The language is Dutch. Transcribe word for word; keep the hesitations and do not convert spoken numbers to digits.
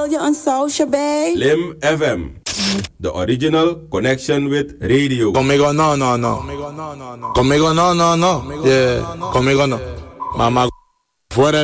je een sausje bij? Slim F M. The original connection with radio. Conmigo no, no, no. Conmigo no, no, no. Yeah, conmigo no. Mama, fuera